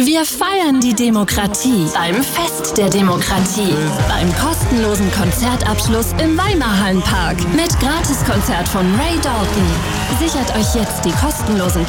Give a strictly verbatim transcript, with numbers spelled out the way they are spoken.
Wir feiern die Demokratie beim Fest der Demokratie, beim kostenlosen Konzertabschluss im Weimarhallenpark mit Gratiskonzert von Ray Dalton. Sichert euch jetzt die kostenlosen